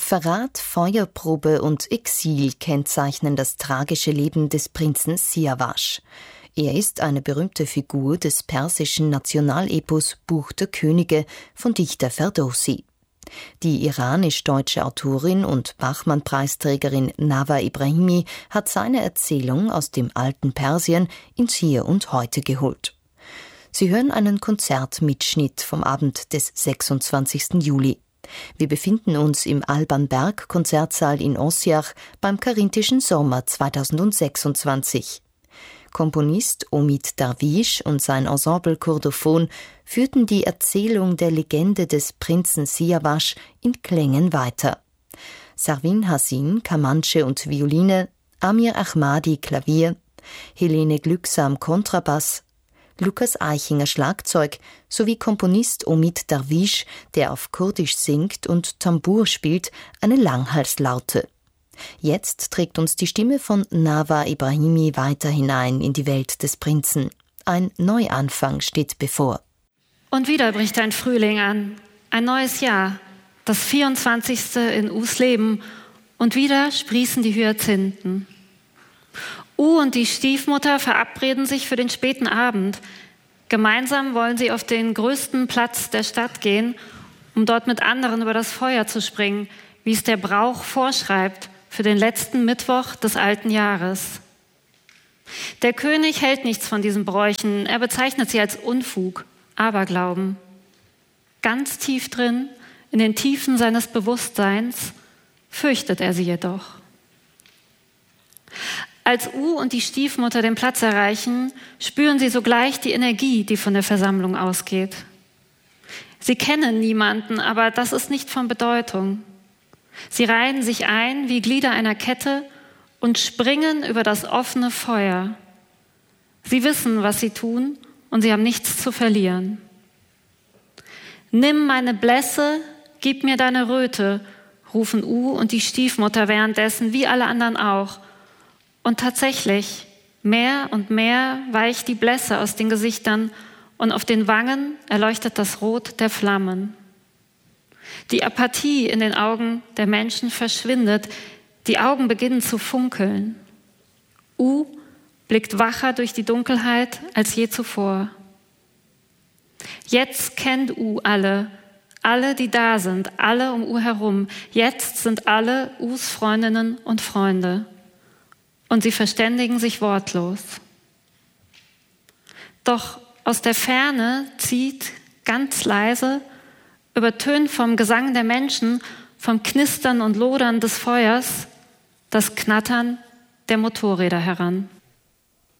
Verrat, Feuerprobe und Exil kennzeichnen das tragische Leben des Prinzen Siavash. Er ist eine berühmte Figur des persischen Nationalepos Buch der Könige von Dichter Ferdowsi. Die iranisch-deutsche Autorin und Bachmann-Preisträgerin Nawa Ibrahimi hat seine Erzählung aus dem alten Persien ins Hier und Heute geholt. Sie hören einen Konzertmitschnitt vom Abend des 26. Juli. Wir befinden uns im Alban Berg Konzertsaal in Osijek beim Karinthischen Sommer 2026. Komponist Omid Darwish und sein Ensemble Kordophon führten die Erzählung der Legende des Prinzen Siavash in Klängen weiter. Sarwin Hassin, Kamanche und Violine, Amir Ahmadi, Klavier, Helene Glücksam, Kontrabass, Lukas Eichinger, Schlagzeug sowie Komponist Omid Darwish, der auf Kurdisch singt und Tambour spielt, eine Langhalslaute. Jetzt trägt uns die Stimme von Nawa Ibrahimi weiter hinein in die Welt des Prinzen. Ein Neuanfang steht bevor. Und wieder bricht ein Frühling an, ein neues Jahr, das 24. in Us Leben, und wieder sprießen die Hyazinthen. Und die Stiefmutter verabreden sich für den späten Abend. Gemeinsam wollen sie auf den größten Platz der Stadt gehen, um dort mit anderen über das Feuer zu springen, wie es der Brauch vorschreibt für den letzten Mittwoch des alten Jahres. Der König hält nichts von diesen Bräuchen, er bezeichnet sie als Unfug, Aberglauben. Ganz tief drin, in den Tiefen seines Bewusstseins, fürchtet er sie jedoch. Als und die Stiefmutter den Platz erreichen, spüren sie sogleich die Energie, die von der Versammlung ausgeht. Sie kennen niemanden, aber das ist nicht von Bedeutung. Sie reihen sich ein wie Glieder einer Kette und springen über das offene Feuer. Sie wissen, was sie tun, und sie haben nichts zu verlieren. Nimm meine Blässe, gib mir deine Röte, rufen und die Stiefmutter währenddessen, wie alle anderen auch. Und tatsächlich, mehr und mehr weicht die Blässe aus den Gesichtern und auf den Wangen erleuchtet das Rot der Flammen. Die Apathie in den Augen der Menschen verschwindet, die Augen beginnen zu funkeln. Blickt wacher durch die Dunkelheit als je zuvor. Jetzt kennt alle, die da sind, alle um herum. Jetzt sind alle Freundinnen und Freunde. Und sie verständigen sich wortlos. Doch aus der Ferne zieht ganz leise, übertönt vom Gesang der Menschen, vom Knistern und Lodern des Feuers, das Knattern der Motorräder heran.